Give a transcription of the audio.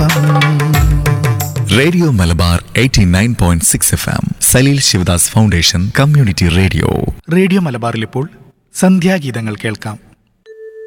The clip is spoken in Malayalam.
Radio Malabar 89.6 FM Saleel Sivadas foundation community radio. Radio മലബാറിൽ ഇപ്പോൾ സന്ധ്യാഗീതങ്ങൾ കേൾക്കാം.